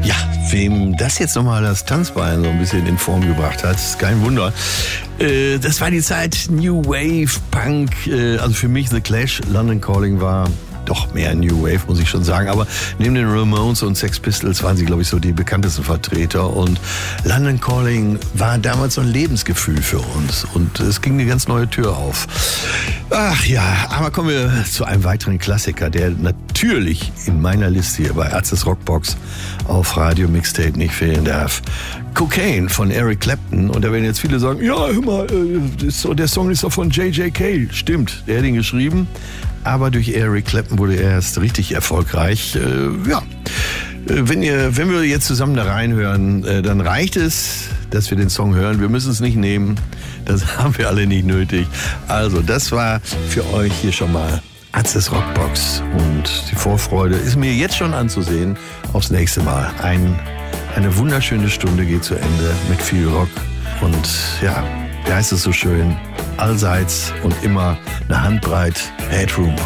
Ja, wem das jetzt nochmal das Tanzbein so ein bisschen in Form gebracht hat, ist kein Wunder. Das war die Zeit New Wave, Punk, also für mich The Clash, London Calling war doch mehr New Wave, muss ich schon sagen. Aber neben den Ramones und Sex Pistols waren sie, glaube ich, so die bekanntesten Vertreter. Und London Calling war damals so ein Lebensgefühl für uns. Und es ging eine ganz neue Tür auf. Ach ja, aber kommen wir zu einem weiteren Klassiker, der natürlich in meiner Liste hier bei Arztes Rockbox auf Radio Mixtape nicht fehlen darf. Cocaine von Eric Clapton. Und da werden jetzt viele sagen, ja, hör mal, der Song ist doch von J.J. Cale. Stimmt, der hat ihn geschrieben. Aber durch Eric Clapton wurde er erst richtig erfolgreich. Wenn wir jetzt zusammen da reinhören, dann reicht es, dass wir den Song hören. Wir müssen es nicht nehmen. Das haben wir alle nicht nötig. Also, das war für euch hier schon mal Arztes Rockbox. Und die Vorfreude ist mir jetzt schon anzusehen aufs nächste Mal. Eine wunderschöne Stunde geht zu Ende mit viel Rock. Und ja, wie heißt es so schön? Allseits und immer eine Handbreit Headroom.